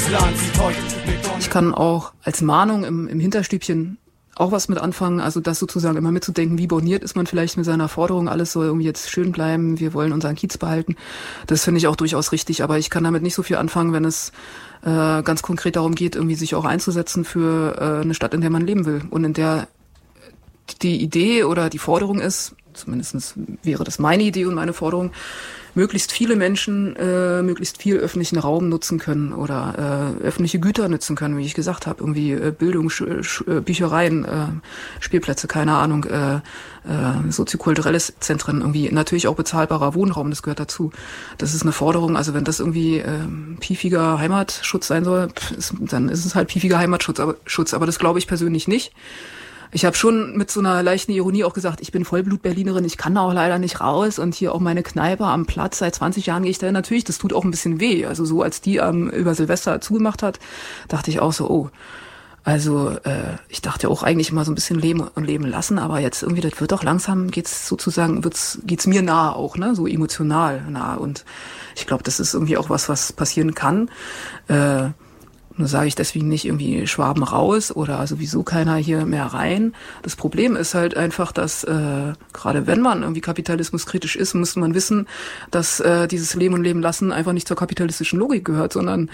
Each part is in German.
Land sieht heute Ich kann auch als Mahnung im Hinterstübchen auch was mit anfangen, also das sozusagen immer mitzudenken, wie borniert ist man vielleicht mit seiner Forderung, alles soll irgendwie jetzt schön bleiben, wir wollen unseren Kiez behalten. Das finde ich auch durchaus richtig, aber ich kann damit nicht so viel anfangen, wenn es ganz konkret darum geht, irgendwie sich auch einzusetzen für eine Stadt, in der man leben will und in der die Idee oder die Forderung ist, zumindest wäre das meine Idee und meine Forderung, möglichst viele Menschen möglichst viel öffentlichen Raum nutzen können oder öffentliche Güter nutzen können, wie ich gesagt habe, irgendwie Bildung, Büchereien, Spielplätze, keine Ahnung, soziokulturelles Zentren, irgendwie natürlich auch bezahlbarer Wohnraum, das gehört dazu. Das ist eine Forderung, also wenn das irgendwie piefiger Heimatschutz sein soll, dann ist es halt piefiger Heimatschutz, aber das glaube ich persönlich nicht. Ich habe schon mit so einer leichten Ironie auch gesagt, ich bin Vollblut-Berlinerin, ich kann da auch leider nicht raus und hier auch meine Kneipe am Platz, seit 20 Jahren gehe ich da natürlich, das tut auch ein bisschen weh. Also so als die über Silvester zugemacht hat, dachte ich auch so, oh, also ich dachte auch eigentlich immer so ein bisschen leben und leben lassen, aber jetzt irgendwie, das wird doch langsam, geht's mir nahe auch, ne, so emotional nahe und ich glaube, das ist irgendwie auch was passieren kann. Nur sage ich deswegen nicht irgendwie Schwaben raus oder sowieso keiner hier mehr rein. Das Problem ist halt einfach, dass gerade wenn man irgendwie kapitalismuskritisch ist, müsste man wissen, dass dieses Leben und Leben lassen einfach nicht zur kapitalistischen Logik gehört, sondern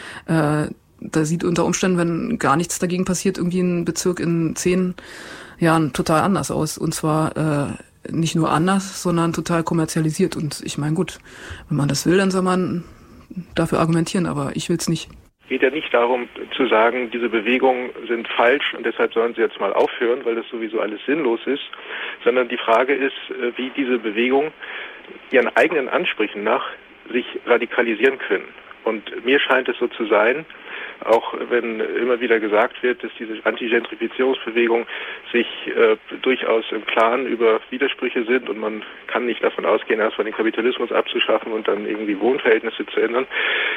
da sieht unter Umständen, wenn gar nichts dagegen passiert, irgendwie ein Bezirk in 10 Jahren total anders aus. Und zwar nicht nur anders, sondern total kommerzialisiert. Und ich meine, gut, wenn man das will, dann soll man dafür argumentieren, aber ich will's nicht. Es geht ja nicht darum zu sagen, diese Bewegungen sind falsch und deshalb sollen sie jetzt mal aufhören, weil das sowieso alles sinnlos ist, sondern die Frage ist, wie diese Bewegungen ihren eigenen Ansprüchen nach sich radikalisieren können. Und mir scheint es so zu sein, auch wenn immer wieder gesagt wird, dass diese Antigentrifizierungsbewegung sich durchaus im Klaren über Widersprüche sind und man kann nicht davon ausgehen, erstmal den Kapitalismus abzuschaffen und dann irgendwie Wohnverhältnisse zu ändern.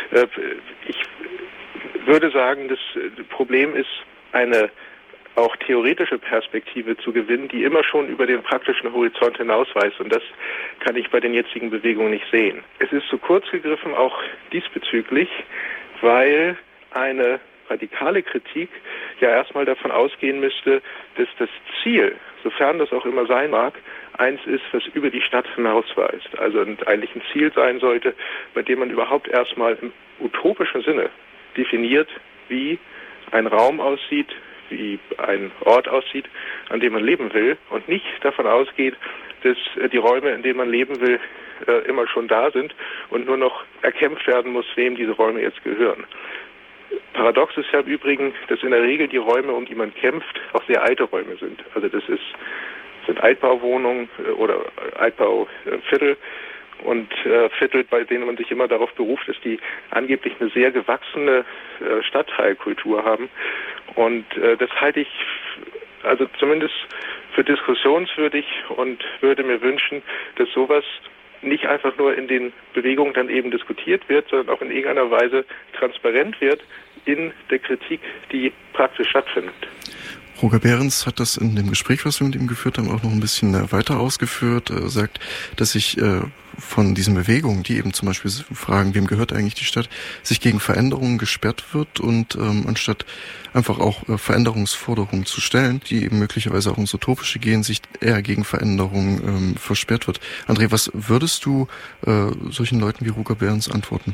Ich würde sagen, das Problem ist, eine auch theoretische Perspektive zu gewinnen, die immer schon über den praktischen Horizont hinausweist. Und das kann ich bei den jetzigen Bewegungen nicht sehen. Es ist zu kurz gegriffen, auch diesbezüglich, weil eine radikale Kritik ja erstmal davon ausgehen müsste, dass das Ziel, sofern das auch immer sein mag, eins ist, was über die Stadt hinausweist. Also eigentlich ein Ziel sein sollte, bei dem man überhaupt erstmal im utopischen Sinne definiert, wie ein Raum aussieht, wie ein Ort aussieht, an dem man leben will und nicht davon ausgeht, dass die Räume, in denen man leben will, immer schon da sind und nur noch erkämpft werden muss, wem diese Räume jetzt gehören. Paradox ist ja im Übrigen, dass in der Regel die Räume, um die man kämpft, auch sehr alte Räume sind. Also das sind Altbauwohnungen oder Altbauviertel und Viertel, bei denen man sich immer darauf beruft, dass die angeblich eine sehr gewachsene Stadtteilkultur haben. Und das halte ich also zumindest für diskussionswürdig und würde mir wünschen, dass sowas nicht einfach nur in den Bewegungen dann eben diskutiert wird, sondern auch in irgendeiner Weise transparent wird in der Kritik, die praktisch stattfindet. Roger Behrens hat das in dem Gespräch, was wir mit ihm geführt haben, auch noch ein bisschen weiter ausgeführt. Er sagt, dass sich von diesen Bewegungen, die eben zum Beispiel fragen, wem gehört eigentlich die Stadt, sich gegen Veränderungen gesperrt wird und anstatt einfach auch Veränderungsforderungen zu stellen, die eben möglicherweise auch ins Utopische gehen, sich eher gegen Veränderungen versperrt wird. André, was würdest du solchen Leuten wie Roger Behrens antworten?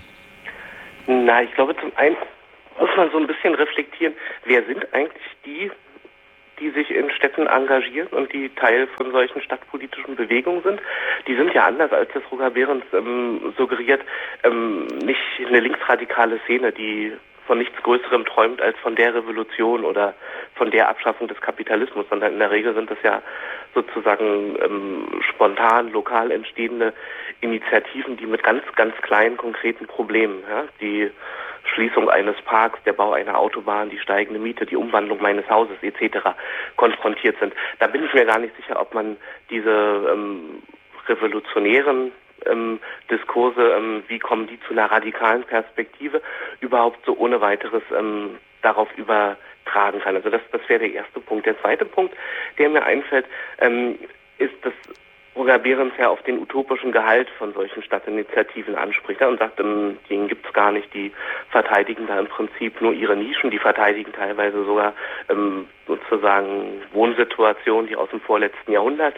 Na, ich glaube, zum einen muss man so ein bisschen reflektieren, wer sind eigentlich die sich in Städten engagieren und die Teil von solchen stadtpolitischen Bewegungen sind. Die sind ja anders, als das Roger Behrens suggeriert, nicht eine linksradikale Szene, die von nichts Größerem träumt als von der Revolution oder von der Abschaffung des Kapitalismus, sondern in der Regel sind das ja sozusagen spontan, lokal entstehende Initiativen, die mit ganz, ganz kleinen, konkreten Problemen, ja, die Schließung eines Parks, der Bau einer Autobahn, die steigende Miete, die Umwandlung meines Hauses etc. konfrontiert sind. Da bin ich mir gar nicht sicher, ob man diese revolutionären Diskurse, wie kommen die zu einer radikalen Perspektive, überhaupt so ohne weiteres darauf übertragen kann. Also das wäre der erste Punkt. Der zweite Punkt, der mir einfällt, ist, dass Roger Behrens ja auf den utopischen Gehalt von solchen Stadtinitiativen anspricht, und sagt, denen gibt's gar nicht, die verteidigen da im Prinzip nur ihre Nischen, die verteidigen teilweise sogar sozusagen Wohnsituationen, die aus dem vorletzten Jahrhundert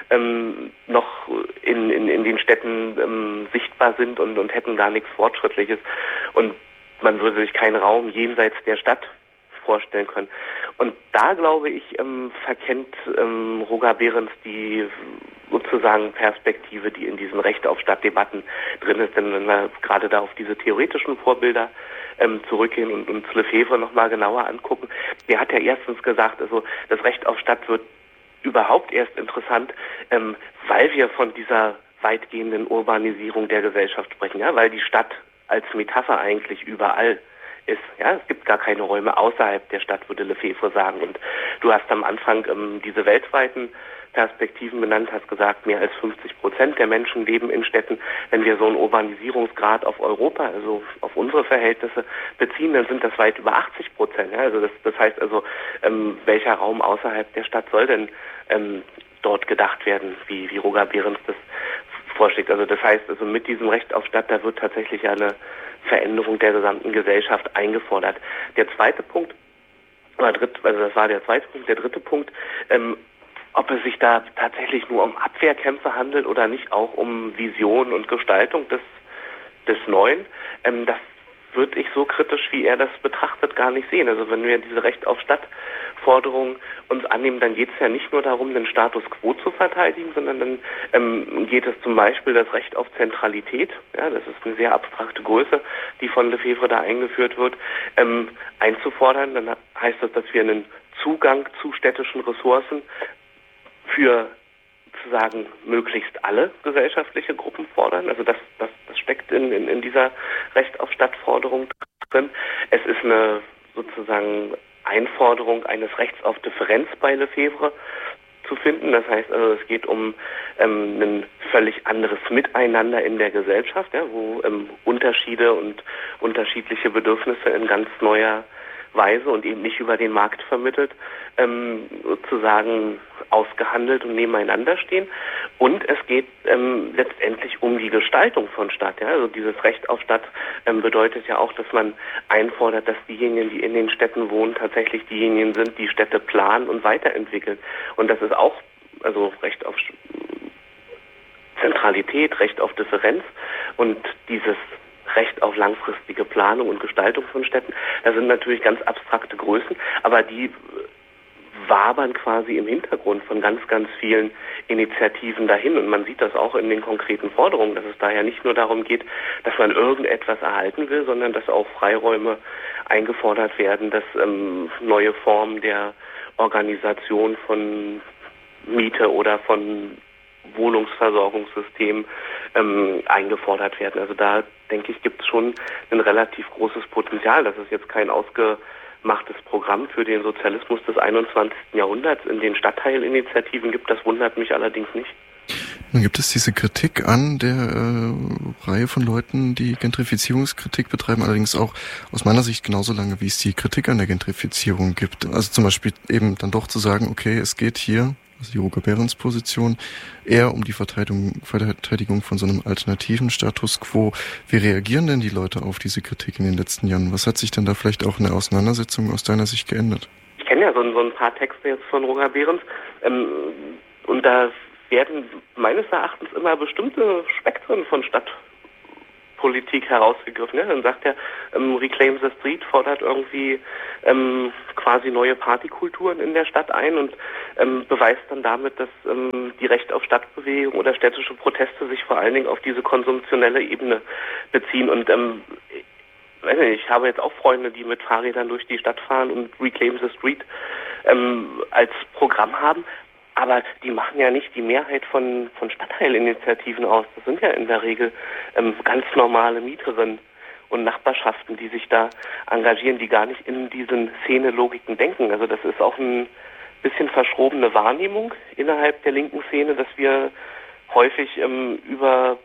noch in den Städten sichtbar sind und hätten gar nichts Fortschrittliches. Und man würde sich keinen Raum jenseits der Stadt vorstellen können. Und da, glaube ich, verkennt Roger Behrens die sozusagen Perspektive, die in diesen Recht auf Stadtdebatten drin ist. Denn wenn wir gerade da auf diese theoretischen Vorbilder zurückgehen und uns Lefebvre nochmal genauer angucken, der hat ja erstens gesagt, also das Recht auf Stadt wird überhaupt erst interessant, weil wir von dieser weitgehenden Urbanisierung der Gesellschaft sprechen, ja, weil die Stadt als Metapher eigentlich überall ist. Ja, es gibt gar keine Räume außerhalb der Stadt, würde Lefebvre sagen. Und du hast am Anfang diese weltweiten Perspektiven benannt, hast gesagt, mehr als 50% der Menschen leben in Städten. Wenn wir so einen Urbanisierungsgrad auf Europa, also auf unsere Verhältnisse beziehen, dann sind das weit über 80%. Ja? Also das heißt also, welcher Raum außerhalb der Stadt soll denn dort gedacht werden, wie Roger Behrens das vorschlägt. Also das heißt, also mit diesem Recht auf Stadt, da wird tatsächlich eine Veränderung der gesamten Gesellschaft eingefordert. Der zweite Punkt, das war der zweite Punkt, der dritte Punkt, ob es sich da tatsächlich nur um Abwehrkämpfe handelt oder nicht auch um Vision und Gestaltung des Neuen, das würde ich so kritisch, wie er das betrachtet, gar nicht sehen. Also wenn wir diese Recht auf Stadt-Forderung uns annehmen, dann geht es ja nicht nur darum, den Status quo zu verteidigen, sondern dann geht es zum Beispiel das Recht auf Zentralität, ja, das ist eine sehr abstrakte Größe, die von Lefebvre da eingeführt wird, einzufordern. Dann heißt das, dass wir einen Zugang zu städtischen Ressourcen für sozusagen möglichst alle gesellschaftliche Gruppen fordern. Also das steckt in dieser Recht auf Stadtforderung drin. Es ist eine sozusagen Einforderung eines Rechts auf Differenz bei Lefebvre zu finden. Das heißt also, es geht um ein völlig anderes Miteinander in der Gesellschaft, ja, wo Unterschiede und unterschiedliche Bedürfnisse in ganz neuer Weise und eben nicht über den Markt vermittelt, sozusagen ausgehandelt und nebeneinander stehen. Und es geht letztendlich um die Gestaltung von Stadt. Ja? Also dieses Recht auf Stadt bedeutet ja auch, dass man einfordert, dass diejenigen, die in den Städten wohnen, tatsächlich diejenigen sind, die Städte planen und weiterentwickeln. Und das ist auch, also Recht auf Zentralität, Recht auf Differenz und dieses Recht auf langfristige Planung und Gestaltung von Städten. Das sind natürlich ganz abstrakte Größen, aber die wabern quasi im Hintergrund von ganz, ganz vielen Initiativen dahin. Und man sieht das auch in den konkreten Forderungen, dass es daher nicht nur darum geht, dass man irgendetwas erhalten will, sondern dass auch Freiräume eingefordert werden, dass neue Formen der Organisation von Miete oder von Wohnungsversorgungssystemen eingefordert werden. Also da, denke ich, gibt es schon ein relativ großes Potenzial. Das ist jetzt kein ausgemachtes Programm für den Sozialismus des 21. Jahrhunderts in den Stadtteilinitiativen gibt. Das wundert mich allerdings nicht. Nun gibt es diese Kritik an der Reihe von Leuten, die Gentrifizierungskritik betreiben, allerdings auch aus meiner Sicht genauso lange, wie es die Kritik an der Gentrifizierung gibt. Also zum Beispiel eben dann doch zu sagen, okay, es geht hier, also die Roger Behrens Position, eher um die Verteidigung von so einem alternativen Status quo. Wie reagieren denn die Leute auf diese Kritik in den letzten Jahren? Was hat sich denn da vielleicht auch in der Auseinandersetzung aus deiner Sicht geändert? Ich kenne ja so ein paar Texte jetzt von Roger Behrens und da werden meines Erachtens immer bestimmte Spektren von Stadtpolitik herausgegriffen. Ja? Dann sagt er, Reclaim the Street fordert irgendwie quasi neue Partykulturen in der Stadt ein und beweist dann damit, dass die Recht auf Stadtbewegung oder städtische Proteste sich vor allen Dingen auf diese konsumtionelle Ebene beziehen. Und ich habe jetzt auch Freunde, die mit Fahrrädern durch die Stadt fahren und Reclaim the Street als Programm haben. Aber die machen ja nicht die Mehrheit von Stadtteilinitiativen aus. Das sind ja in der Regel ganz normale Mieterinnen und Nachbarschaften, die sich da engagieren, die gar nicht in diesen Szene-Logiken denken. Also das ist auch ein bisschen verschrobene Wahrnehmung innerhalb der linken Szene, dass wir häufig über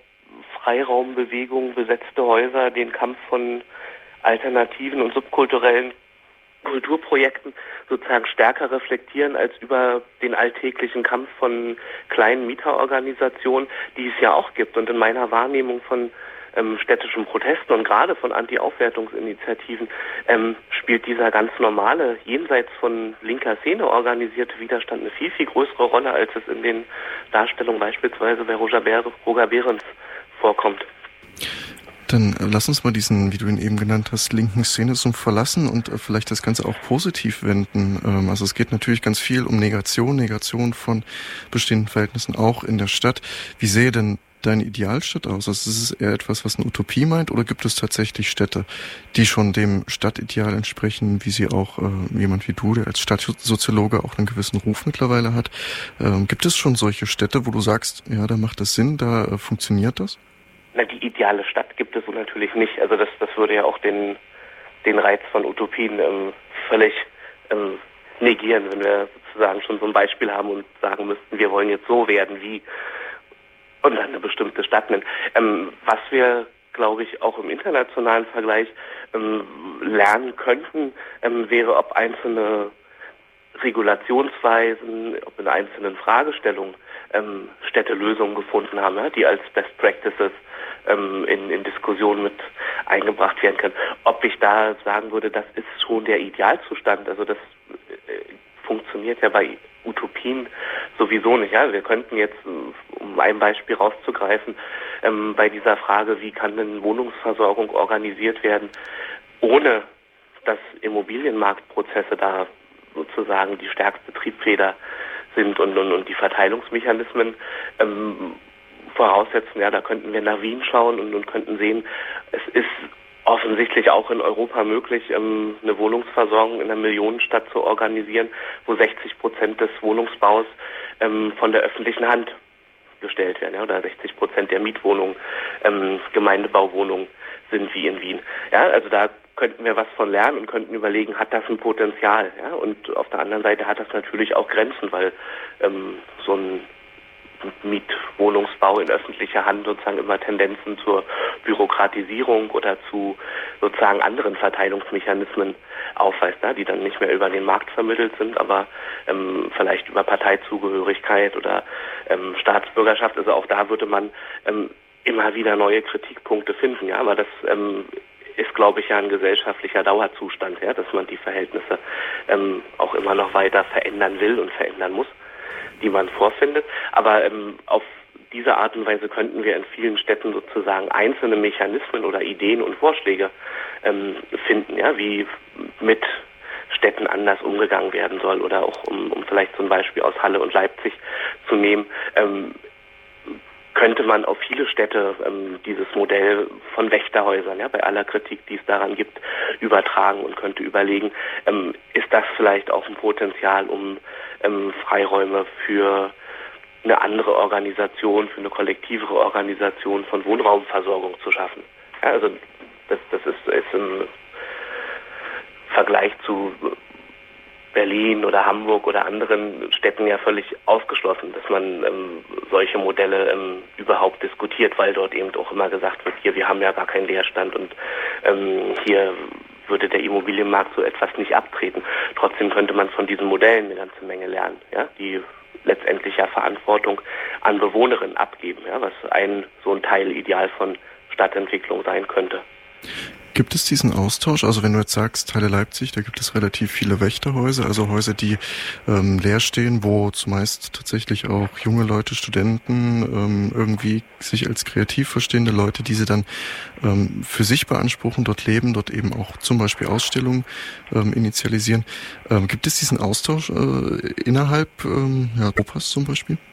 Freiraumbewegungen, besetzte Häuser, den Kampf von alternativen und subkulturellen Kulturprojekten sozusagen stärker reflektieren als über den alltäglichen Kampf von kleinen Mieterorganisationen, die es ja auch gibt. Und in meiner Wahrnehmung von städtischen Protesten und gerade von Anti-Aufwertungsinitiativen spielt dieser ganz normale, jenseits von linker Szene organisierte Widerstand eine viel, viel größere Rolle, als es in den Darstellungen beispielsweise bei Roger Behrens vorkommt. Dann lass uns mal diesen, wie du ihn eben genannt hast, linken Szenismus verlassen und vielleicht das Ganze auch positiv wenden. Also es geht natürlich ganz viel um Negation von bestehenden Verhältnissen auch in der Stadt. Wie sähe denn deine Idealstadt aus? Also ist es eher etwas, was eine Utopie meint, oder gibt es tatsächlich Städte, die schon dem Stadtideal entsprechen, wie sie auch jemand wie du, der als Stadtsoziologe auch einen gewissen Ruf mittlerweile hat? Gibt es schon solche Städte, wo du sagst, ja, da macht das Sinn, da funktioniert das? Na, die ideale Stadt gibt es so natürlich nicht. Also das würde ja auch den Reiz von Utopien völlig negieren, wenn wir sozusagen schon so ein Beispiel haben und sagen müssten, wir wollen jetzt so werden wie und dann eine bestimmte Stadt nennen. Was wir, glaube ich, auch im internationalen Vergleich lernen könnten, wäre, ob einzelne Regulationsweisen, ob in einzelnen Fragestellungen Städte Lösungen gefunden haben, ja, die als Best Practices in Diskussionen mit eingebracht werden können. Ob ich da sagen würde, das ist schon der Idealzustand, also das funktioniert ja bei Utopien sowieso nicht. Ja? Wir könnten jetzt, um ein Beispiel rauszugreifen, bei dieser Frage, wie kann denn Wohnungsversorgung organisiert werden, ohne dass Immobilienmarktprozesse da sozusagen die stärkste Triebfeder sind und die Verteilungsmechanismen voraussetzen. Ja, da könnten wir nach Wien schauen und könnten sehen, es ist offensichtlich auch in Europa möglich, eine Wohnungsversorgung in einer Millionenstadt zu organisieren, wo 60% des Wohnungsbaus von der öffentlichen Hand gestellt werden, ja, oder 60% der Mietwohnungen Gemeindebauwohnungen sind wie in Wien. Ja, also da könnten wir was von lernen und könnten überlegen, hat das ein Potenzial? Ja? Und auf der anderen Seite hat das natürlich auch Grenzen, weil so ein Mietwohnungsbau in öffentlicher Hand sozusagen immer Tendenzen zur Bürokratisierung oder zu sozusagen anderen Verteilungsmechanismen aufweist, ja? Die dann nicht mehr über den Markt vermittelt sind, aber vielleicht über Parteizugehörigkeit oder Staatsbürgerschaft. Also auch da würde man immer wieder neue Kritikpunkte finden, ja, aber das ist, glaube ich, ja ein gesellschaftlicher Dauerzustand, ja, dass man die Verhältnisse auch immer noch weiter verändern will und verändern muss, die man vorfindet. Aber auf diese Art und Weise könnten wir in vielen Städten sozusagen einzelne Mechanismen oder Ideen und Vorschläge finden, ja, wie mit Städten anders umgegangen werden soll, oder auch, um vielleicht so ein Beispiel aus Halle und Leipzig zu nehmen, könnte man auf viele Städte dieses Modell von Wächterhäusern, ja, bei aller Kritik, die es daran gibt, übertragen und könnte überlegen, ist das vielleicht auch ein Potenzial, um Freiräume für eine andere Organisation, für eine kollektivere Organisation von Wohnraumversorgung zu schaffen. Ja, also das ist im Vergleich zu Berlin oder Hamburg oder anderen Städten ja völlig ausgeschlossen, dass man solche Modelle überhaupt diskutiert, weil dort eben auch immer gesagt wird, hier, wir haben ja gar keinen Leerstand und hier würde der Immobilienmarkt so etwas nicht abtreten. Trotzdem könnte man von diesen Modellen eine ganze Menge lernen, ja, die letztendlich ja Verantwortung an Bewohnerinnen abgeben, ja, was so ein Teilideal von Stadtentwicklung sein könnte. Gibt es diesen Austausch? Also wenn du jetzt sagst, Halle Leipzig, da gibt es relativ viele Wächterhäuser, also Häuser, die leer stehen, wo zumeist tatsächlich auch junge Leute, Studenten, irgendwie sich als kreativ verstehende Leute, die sie dann für sich beanspruchen, dort leben, dort eben auch zum Beispiel Ausstellungen initialisieren. Gibt es diesen Austausch innerhalb Europas zum Beispiel?